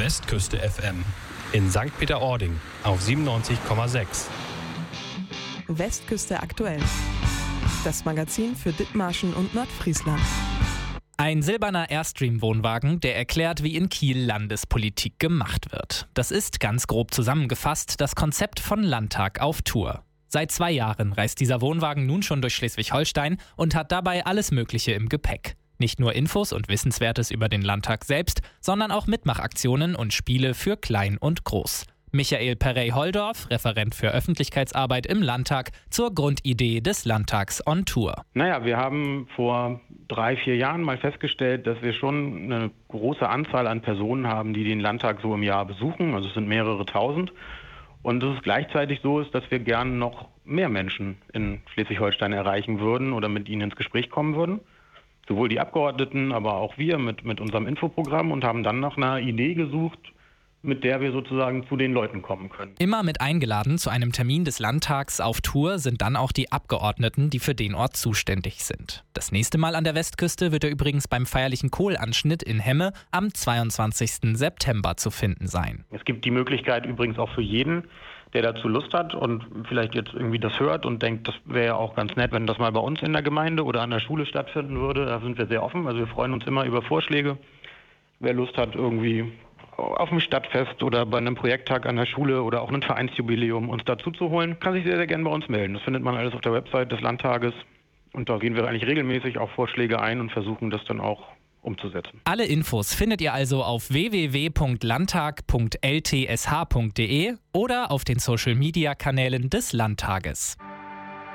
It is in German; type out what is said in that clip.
Westküste FM in St. Peter-Ording auf 97,6. Westküste aktuell. Das Magazin für Dithmarschen und Nordfriesland. Ein silberner Airstream-Wohnwagen, der erklärt, wie in Kiel Landespolitik gemacht wird. Das ist, ganz grob zusammengefasst, das Konzept von Landtag auf Tour. Seit 2 Jahren reist dieser Wohnwagen nun schon durch Schleswig-Holstein und hat dabei alles Mögliche im Gepäck. Nicht nur Infos und Wissenswertes über den Landtag selbst, sondern auch Mitmachaktionen und Spiele für Klein und Groß. Michael Perey-Holdorf, Referent für Öffentlichkeitsarbeit im Landtag, zur Grundidee des Landtags on Tour. Wir haben vor 3-4 Jahren mal festgestellt, dass wir schon eine große Anzahl an Personen haben, die den Landtag so im Jahr besuchen. Also es sind mehrere tausend. Und dass es gleichzeitig so ist, dass wir gern noch mehr Menschen in Schleswig-Holstein erreichen würden oder mit ihnen ins Gespräch kommen würden. Sowohl die Abgeordneten, aber auch wir mit unserem Infoprogramm und haben dann nach einer Idee gesucht, mit der wir sozusagen zu den Leuten kommen können. Immer mit eingeladen zu einem Termin des Landtags auf Tour sind dann auch die Abgeordneten, die für den Ort zuständig sind. Das nächste Mal an der Westküste wird er übrigens beim feierlichen Kohlanschnitt in Hemme am 22. September zu finden sein. Es gibt die Möglichkeit übrigens auch für jeden, der dazu Lust hat und vielleicht jetzt irgendwie das hört und denkt, das wäre ja auch ganz nett, wenn das mal bei uns in der Gemeinde oder an der Schule stattfinden würde. Da sind wir sehr offen. Also wir freuen uns immer über Vorschläge. Wer Lust hat, irgendwie auf dem Stadtfest oder bei einem Projekttag an der Schule oder auch einem Vereinsjubiläum uns dazu zu holen, kann sich sehr, sehr gerne bei uns melden. Das findet man alles auf der Website des Landtages und da gehen wir eigentlich regelmäßig auf Vorschläge ein und versuchen das dann auch umzusetzen. Alle Infos findet ihr also auf www.landtag.ltsh.de oder auf den Social-Media-Kanälen des Landtages.